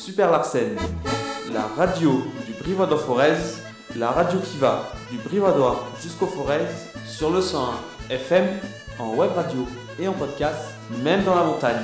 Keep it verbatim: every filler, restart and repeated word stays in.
Super Larsen, la radio du Brivadois Forez, la radio qui va du Brivadois jusqu'au Forez, sur le cent un F M, en web radio et en podcast, même dans la montagne.